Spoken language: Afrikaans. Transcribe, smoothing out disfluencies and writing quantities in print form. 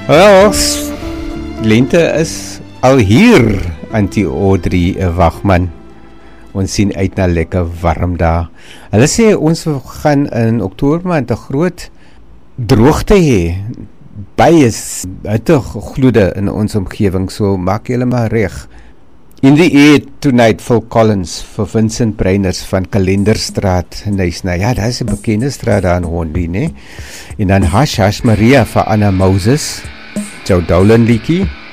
Wel, lente is al hier, Antie Audrey Wagman. Ons sien uit na lekker warm dae. Hulle sê ons gaan in Oktober maand 'n groot droogte hê. Baie hittegloede in ons omgewing, so maak julle maar reg. In the Air Tonight, Phil Collins vir Vincent Breiners van Kalenderstraat in Nysna. Ja, daar is 'n bekende straat daar in Hornby, né? En dan Hush Hush Maria vir Anna Moses, Joe Dolan liedjie.